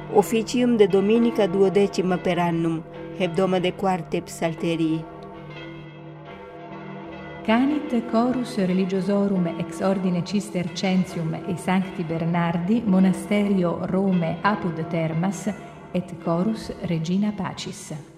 officium de dominica 12 per annum, hebdoma de quarte psalterii. Canit chorus religiosorum ex ordine Cistercensium e Sancti Bernardi, monasterio Rome apud Termas, et chorus Regina Pacis.